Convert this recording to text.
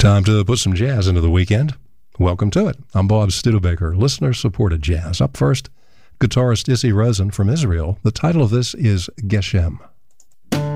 Time to put some jazz into the weekend. Welcome to it. I'm Bob Studebaker, listener-supported jazz. Up first, guitarist Issi Rosen from Israel. The title of this is Geshem.